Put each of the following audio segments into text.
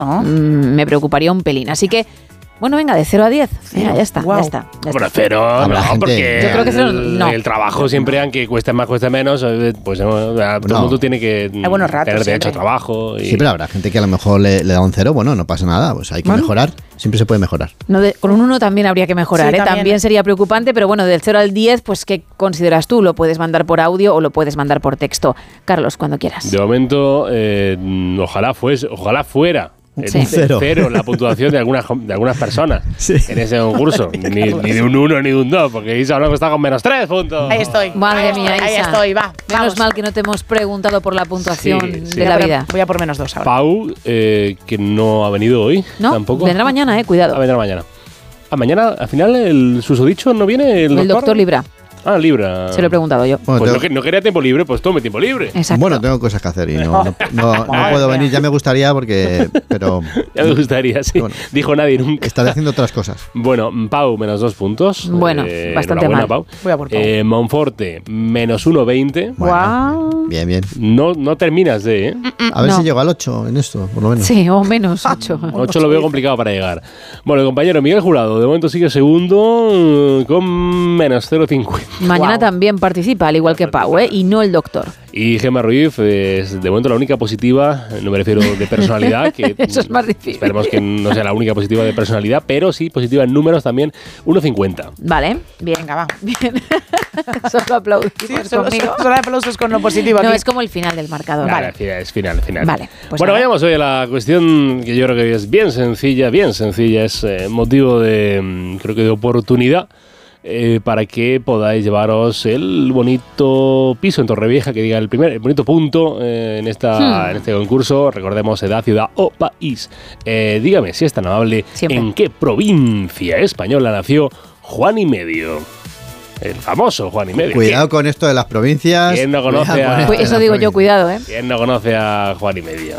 me preocuparía un pelín. Así que, bueno, venga, de 0 a 10. Mira, ya está. Bueno, 0, no, porque yo creo que 0, no. El trabajo siempre, aunque cueste más, cueste menos, pues todo el mundo tiene que tener derecho a trabajo. Sí, pero habrá gente que a lo mejor le da un 0, bueno, no pasa nada, pues hay que mejorar, siempre se puede mejorar. No, con un 1 también habría que mejorar, Sí, también sería preocupante, pero bueno, del 0 al 10, pues ¿qué consideras tú? Lo puedes mandar por audio o lo puedes mandar por texto. Carlos, cuando quieras. De momento, ojalá fuera. Sí. Cero la puntuación de algunas personas en ese concurso. Ni de un 1 ni de un 2, porque Isa Blanco está con -3 puntos. Ahí estoy. Madre mía, Isa. Ahí estoy, va. Menos mal que no te hemos preguntado por la puntuación Sí. de la vida. Voy a por -2 ahora. Pau, que no ha venido hoy tampoco. Vendrá mañana, cuidado. Vendrá mañana. Mañana, al final, el susodicho no viene el doctor Libra. Libra. Se lo he preguntado yo. Bueno, pues no quería tiempo libre, pues tome tiempo libre. Exacto. Bueno, tengo cosas que hacer y no puedo venir. Ya me gustaría pero ya me gustaría, sí. Bueno, dijo nadie nunca. Estaré haciendo otras cosas. Bueno, Pau, -2 puntos. Bueno, bastante mal. Pau. Voy a por Pau. Monforte, -1,20. Bueno, bien. No terminas de, A ver si llego al 8 en esto, por lo menos. Sí, o menos 8. 8 lo veo complicado para llegar. Bueno, el compañero Miguel Jurado, de momento sigue segundo con -0,50. Mañana también participa, al igual que Pau, y no el doctor. Y Gemma Ruiz es de momento la única positiva, no me refiero de personalidad, que eso es más difícil. Esperemos que no sea la única positiva de personalidad, pero sí positiva en números también, 1,50. Vale, bien. Venga, va. Bien. Solo aplaudimos conmigo. Solo aplausos con lo positivo. No, aquí. es como el final del marcador. Vale, es final. Vale. Pues bueno, nada. vayamos hoy a la cuestión que yo creo que es bien sencilla, es motivo de, creo que de oportunidad. Para que podáis llevaros el bonito piso en Torrevieja, que diga el bonito punto en este concurso. Recordemos edad, ciudad o país. Dígame, si es tan amable, Siempre. ¿en qué provincia española nació Juan y Medio? El famoso Juan y Medio. Cuidado con esto de las provincias. ¿Quién no conoce a...? Pues eso digo yo, cuidado, ¿Quién no conoce a Juan y Medio?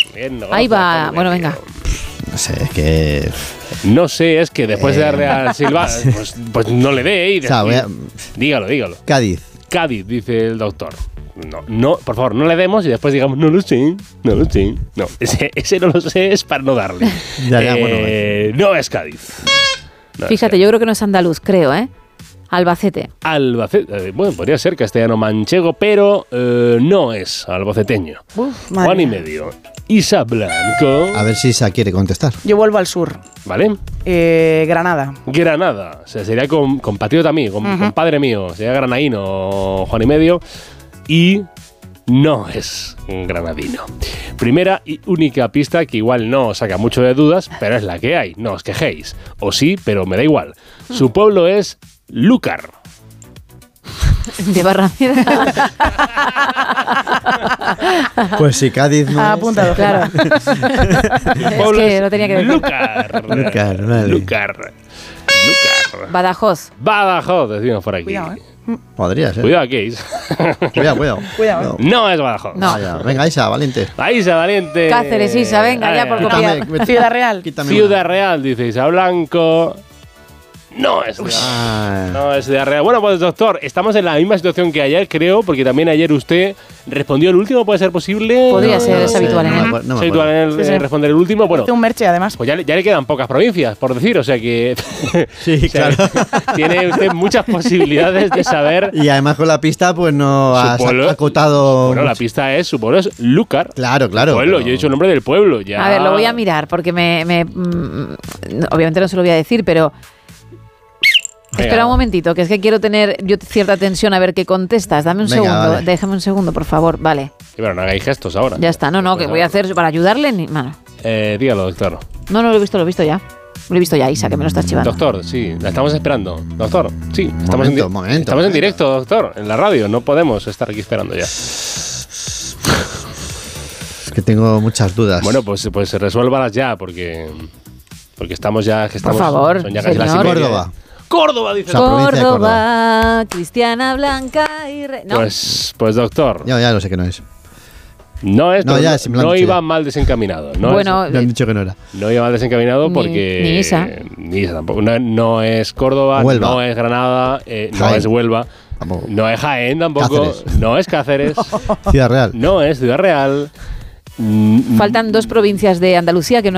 Ahí va, bueno, venga. No sé, es que... No sé, es que después de darle a Silva, pues no le dé. O sea, Dígalo. Cádiz, dice el doctor. No, por favor, no le demos y después digamos, no lo sé. No, ese no lo sé, es para no darle. Bueno. No es Cádiz. Fíjate, yo creo que no es andaluz, creo, Albacete. Bueno, podría ser castellano manchego, pero no es albaceteño. Juan y Medio. Isa Blanco. A ver si Isa quiere contestar. Yo vuelvo al sur. ¿Vale? Granada. O sea, sería compatriota mío, compadre mío. Sería granaíno Juan y Medio. Y no es granadino. Primera y única pista que igual no os saca mucho de dudas, pero es la que hay. No os quejéis. O sí, pero me da igual. Su pueblo es Lúcar. De Barrameda. Pues si Cádiz no Ha apuntado, claro. Es que lo tenía que decir. Lúcar. Badajoz. Decimos por aquí. Cuidado, Podría ser. Cuidado aquí. Cuidado. No es Badajoz. No. Vaya, venga, Isa, valiente. Isa, valiente. Cáceres, Isa, venga, ya por copiar. Ciudad Real. Ciudad Real, dice Isa Blanco. No es Ciudad Real. Bueno, pues doctor, estamos en la misma situación que ayer, creo, porque también ayer usted respondió el último, ¿puede ser posible? Podría ser, es habitual en él. No es habitual en él responder el último. Bueno, Hice un merche, además. pues ya le quedan pocas provincias, por decir, o sea que... Sí, claro. Tiene usted muchas posibilidades de saber... Y además con la pista, pues no has acotado... Bueno, la pista es, su pueblo es Lúcar. Claro. Pueblo, pero... yo he dicho el nombre del pueblo. Ya. A ver, lo voy a mirar, porque obviamente no se lo voy a decir, pero... Venga. Espera un momentito, que es que quiero tener yo cierta tensión a ver qué contestas. Dame un segundo, vale. déjame un segundo, por favor. Vale. Sí, pero no hagáis gestos ahora. Ya está, no, que voy a hacer para ayudarle. Mano. Dígalo, doctor. No, lo he visto ya. Lo he visto ya, Isa, que me lo estás chivando. Doctor, sí, la estamos esperando. Doctor, sí, Momento. estamos en directo, doctor, en la radio. No podemos estar aquí esperando ya. Es que tengo muchas dudas. Bueno, pues resuélvalas ya, porque estamos ya... Por favor, son ya casi las señor. 7:30. Córdoba, dice. O sea, provincia de Córdoba, Cristiana Blanca y... No. Pues doctor, Ya lo sé que no es. no es, No, pero ya, sí me lo han no dicho iba ya. mal desencaminado. No Bueno, Me han dicho que no era. no iba mal desencaminado Ni- porque... ni Isa. Ni Isa tampoco. No es Córdoba, Huelva. no es Granada, no Jaén. es Huelva, Tampoco. no es Jaén tampoco, Cáceres. no es Cáceres, Ciudad Real. no es Ciudad Real. faltan 2 provincias de Andalucía que no